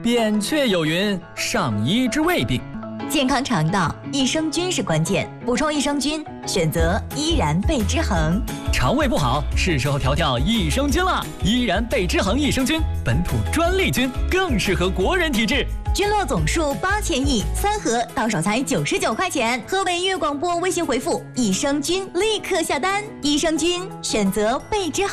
扁鹊有云：上医治未病。 健康肠道，益生菌是关键。补充益生菌，选择依然贝之恒。 肠胃不好，是时候调调益生菌了。依然贝之恒益生菌，本土专利菌，更适合国人体质。 菌落总数8000亿，3盒到手才99块钱。河北粤广播微信回复益生菌，立刻下单。益生菌选择贝之恒。